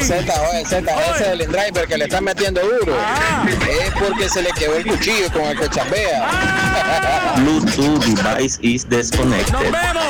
Ese del driver que le está metiendo duro. Es porque se le quedó el cuchillo con el que chambea. Bluetooth device is disconnected. Nos vemos.